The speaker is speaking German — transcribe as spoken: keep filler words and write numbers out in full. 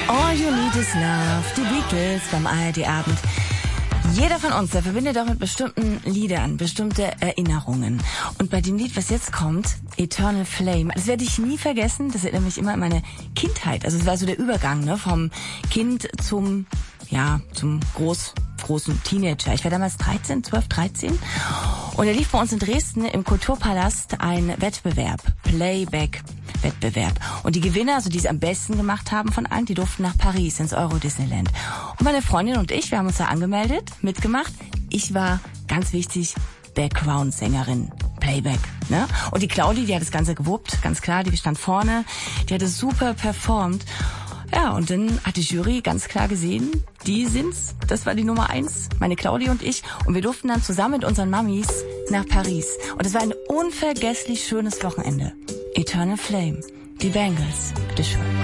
All You Need Is Love, die Beatles beim A R D-Abend. Jeder von uns, der verbindet auch mit bestimmten Liedern, bestimmte Erinnerungen. Und bei dem Lied, was jetzt kommt, Eternal Flame, das werde ich nie vergessen, das erinnert mich immer an meine Kindheit. Also es war so der Übergang, ne, vom Kind zum, ja, zum groß, großen Teenager. Ich war damals dreizehn, zwölf, dreizehn. Und er lief bei uns in Dresden im Kulturpalast ein Wettbewerb, Playback-Wettbewerb. Und die Gewinner, also die es am besten gemacht haben von allen, die durften nach Paris ins Euro Disneyland. Und meine Freundin und ich, wir haben uns da angemeldet, mitgemacht. Ich war, ganz wichtig, Background-Sängerin, Playback. Ne? Und die Claudi, die hat das Ganze gewuppt, ganz klar, die stand vorne, die hat es super performt. Ja, und dann hat die Jury ganz klar gesehen, die sind's, das war die Nummer eins, meine Claudi und ich. Und wir durften dann zusammen mit unseren Mamis nach Paris. Und es war ein unvergesslich schönes Wochenende. Eternal Flame, die Bangles, bitteschön.